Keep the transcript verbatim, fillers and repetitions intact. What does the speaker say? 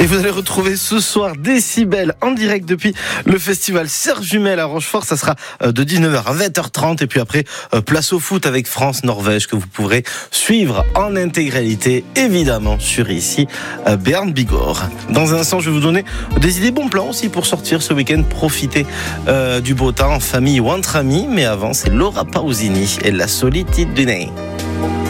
Et vous allez retrouver ce soir Décibel en direct depuis le festival Serre Jumelle à Rochefort. Ça sera de dix-neuf heures à vingt heures trente. Et puis après, place au foot avec France-Norvège que vous pourrez suivre en intégralité, évidemment, sur ici, Bern Bigorre. Dans un instant, je vais vous donner des idées bons plans aussi pour sortir ce week-end, profiter euh, du beau temps en famille ou entre amis. Mais avant, c'est Laura Pausini et la Solitude du Nez.